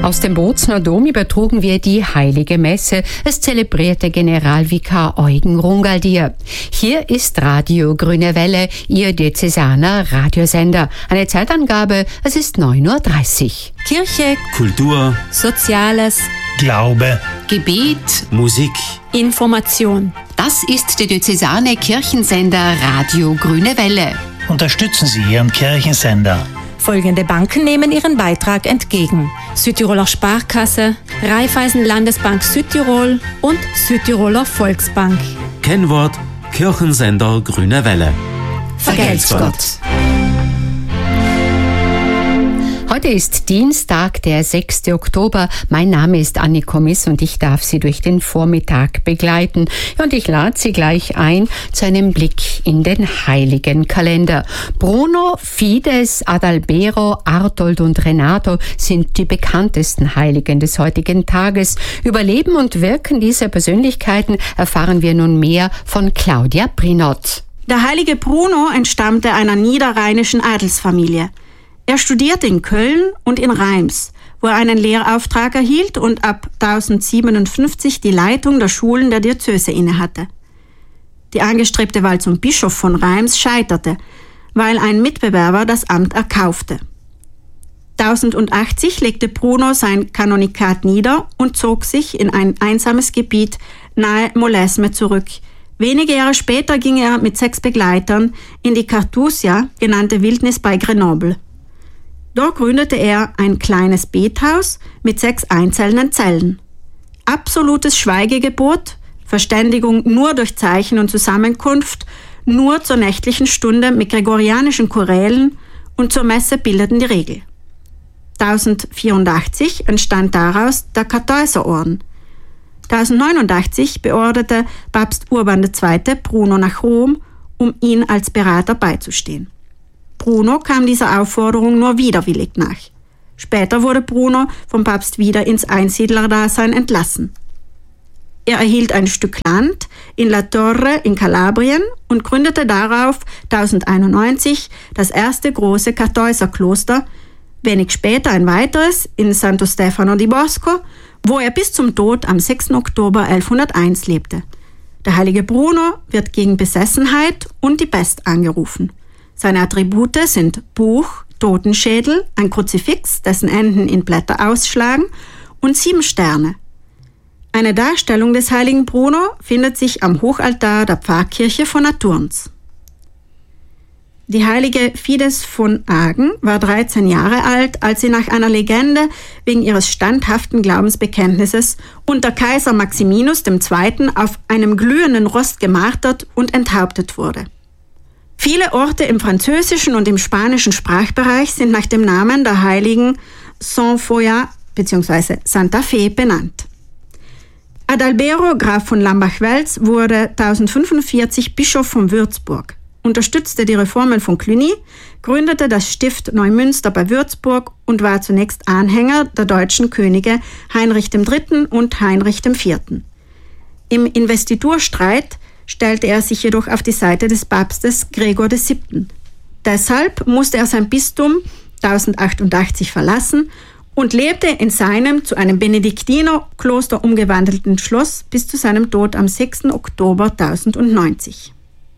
Aus dem Bozner Dom übertrugen wir die Heilige Messe. Es zelebrierte Generalvikar Eugen Rungaldier. Hier ist Radio Grüne Welle, Ihr diözesaner Radiosender. Eine Zeitangabe, es ist 9:30 Uhr. Kirche, Kultur, Soziales, Glaube, Gebet, Musik, Information. Das ist der diözesane Kirchensender Radio Grüne Welle. unterstützen Sie Ihren Kirchensender. Folgende Banken nehmen ihren Beitrag entgegen: Südtiroler Sparkasse, Raiffeisen Landesbank Südtirol und Südtiroler Volksbank. Kennwort Kirchensender Grüne Welle. Vergelt's Gott. Heute ist Dienstag, der 6. Oktober. Mein Name ist Anniko Miss und ich darf Sie durch den Vormittag begleiten. Und ich lade Sie gleich ein zu einem Blick in den heiligen Kalender. Bruno, Fides, Adalbero, Artold und Renato sind die bekanntesten Heiligen des heutigen Tages. Über Leben und Wirken dieser Persönlichkeiten erfahren wir nun mehr von Claudia Prinott. Der heilige Bruno entstammte einer niederrheinischen Adelsfamilie. Er studierte in Köln und in Reims, wo er einen Lehrauftrag erhielt und ab 1057 die Leitung der Schulen der Diözese innehatte. Die angestrebte Wahl zum Bischof von Reims scheiterte, weil ein Mitbewerber das Amt erkaufte. 1080 legte Bruno sein Kanonikat nieder und zog sich in ein einsames Gebiet nahe Molesme zurück. Wenige Jahre später ging er mit 6 Begleitern in die Carthusia genannte Wildnis bei Grenoble. Dort gründete er ein kleines Bethaus mit 6 einzelnen Zellen. Absolutes Schweigegebot, Verständigung nur durch Zeichen und Zusammenkunft, nur zur nächtlichen Stunde mit gregorianischen Chorälen und zur Messe bildeten die Regel. 1084 entstand daraus der Kartäuserorden. 1089 beorderte Papst Urban II. Bruno nach Rom, um ihm als Berater beizustehen. Bruno kam dieser Aufforderung nur widerwillig nach. Später wurde Bruno vom Papst wieder ins Einsiedlerdasein entlassen. Er erhielt ein Stück Land in La Torre in Kalabrien und gründete darauf 1091 das erste große Kartäuserkloster, wenig später ein weiteres in Santo Stefano di Bosco, wo er bis zum Tod am 6. Oktober 1101 lebte. Der heilige Bruno wird gegen Besessenheit und die Pest angerufen. Seine Attribute sind Buch, Totenschädel, ein Kruzifix, dessen Enden in Blätter ausschlagen, und 7 Sterne. Eine Darstellung des heiligen Bruno findet sich am Hochaltar der Pfarrkirche von Naturns. Die heilige Fides von Agen war 13 Jahre alt, als sie nach einer Legende wegen ihres standhaften Glaubensbekenntnisses unter Kaiser Maximinus II. Auf einem glühenden Rost gemartert und enthauptet wurde. Viele Orte im französischen und im spanischen Sprachbereich sind nach dem Namen der Heiligen Saint-Foya bzw. Santa Fe benannt. Adalbero, Graf von Lambach-Wels, wurde 1045 Bischof von Würzburg, unterstützte die Reformen von Cluny, gründete das Stift Neumünster bei Würzburg und war zunächst Anhänger der deutschen Könige Heinrich III. Und Heinrich IV. Im Investiturstreit stellte er sich jedoch auf die Seite des Papstes Gregor VII. Deshalb musste er sein Bistum 1088 verlassen und lebte in seinem zu einem Benediktinerkloster umgewandelten Schloss bis zu seinem Tod am 6. Oktober 1090.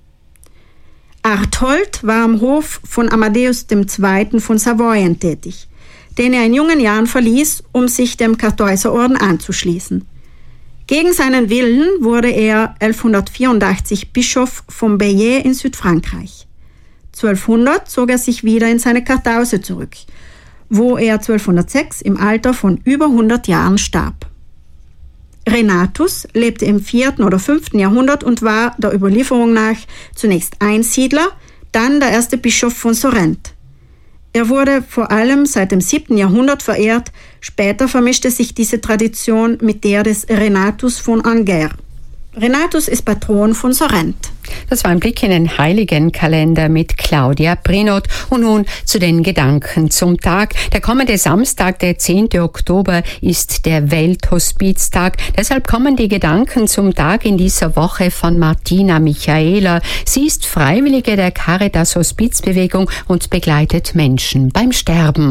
Arthold war am Hof von Amadeus II. Von Savoyen tätig, den er in jungen Jahren verließ, um sich dem Kartäuserorden anzuschließen. Gegen seinen Willen wurde er 1184 Bischof von Bayeux in Südfrankreich. 1200 zog er sich wieder in seine Kartause zurück, wo er 1206 im Alter von über 100 Jahren starb. Renatus lebte im 4. oder 5. Jahrhundert und war der Überlieferung nach zunächst Einsiedler, dann der erste Bischof von Sorrent. Er wurde vor allem seit dem 7. Jahrhundert verehrt, später vermischte sich diese Tradition mit der des Renatus von Angers. Renatus ist Patron von Sorrent. Das war ein Blick in den Heiligenkalender mit Claudia Prinott. Und nun zu den Gedanken zum Tag. Der kommende Samstag, der 10. Oktober, ist der Welthospiztag. Deshalb kommen die Gedanken zum Tag in dieser Woche von Martina Michaela. Sie ist Freiwillige der Caritas Hospizbewegung und begleitet Menschen beim Sterben.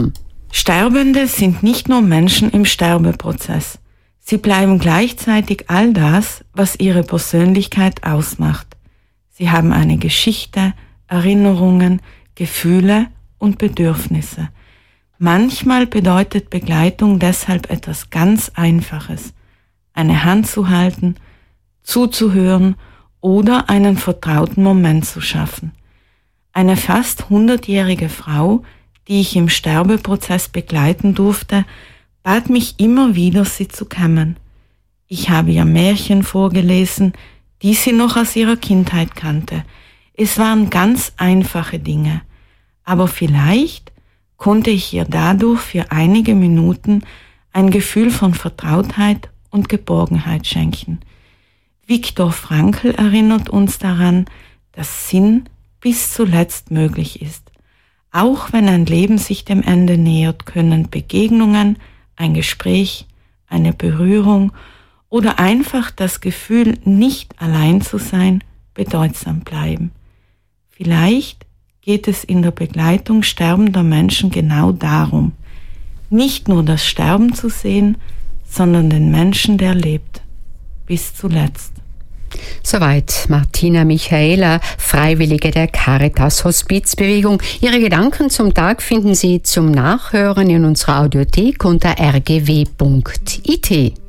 Sterbende sind nicht nur Menschen im Sterbeprozess. Sie bleiben gleichzeitig all das, was ihre Persönlichkeit ausmacht. Sie haben eine Geschichte, Erinnerungen, Gefühle und Bedürfnisse. Manchmal bedeutet Begleitung deshalb etwas ganz Einfaches: eine Hand zu halten, zuzuhören oder einen vertrauten Moment zu schaffen. Eine fast 100-jährige Frau, die ich im Sterbeprozess begleiten durfte, bat mich immer wieder, sie zu kämmen. Ich habe ihr Märchen vorgelesen, die sie noch aus ihrer Kindheit kannte. Es waren ganz einfache Dinge, aber vielleicht konnte ich ihr dadurch für einige Minuten ein Gefühl von Vertrautheit und Geborgenheit schenken. Viktor Frankl erinnert uns daran, dass Sinn bis zuletzt möglich ist. Auch wenn ein Leben sich dem Ende nähert, können Begegnungen, ein Gespräch, eine Berührung oder einfach das Gefühl, nicht allein zu sein, bedeutsam bleiben. Vielleicht geht es in der Begleitung sterbender Menschen genau darum, nicht nur das Sterben zu sehen, sondern den Menschen, der lebt, bis zuletzt. Soweit Martina Michaela, Freiwillige der Caritas Hospizbewegung. Ihre Gedanken zum Tag finden Sie zum Nachhören in unserer Audiothek unter rgw.it.